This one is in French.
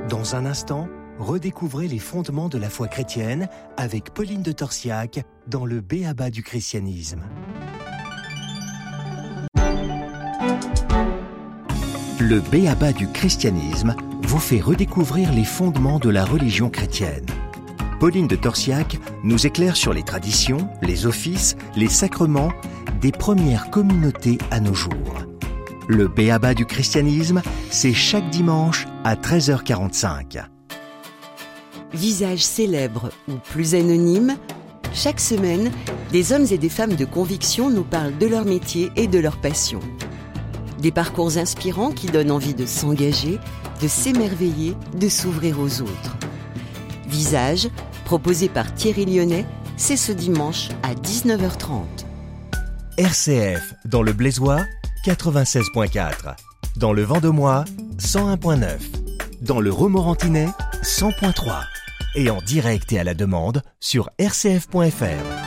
Dans un instant, redécouvrez les fondements de la foi chrétienne avec Pauline de Torsiac dans le B.A.B.A. du christianisme. Le B.A.B.A. du christianisme vous fait redécouvrir les fondements de la religion chrétienne. Pauline de Torsiac nous éclaire sur les traditions, les offices, les sacrements des premières communautés à nos jours. Le B.A.B.A. du christianisme, c'est chaque dimanche à 13h45. Visages célèbres ou plus anonymes, chaque semaine, des hommes et des femmes de conviction nous parlent de leur métier et de leur passion. Des parcours inspirants qui donnent envie de s'engager, de s'émerveiller, de s'ouvrir aux autres. Visages, proposé par Thierry Lyonnais, c'est ce dimanche à 19h30. RCF, dans le Blaisois, 96.4. Dans le Vendomois, 101.9. Dans le Romorantinais, 100.3. Et en direct et à la demande sur rcf.fr.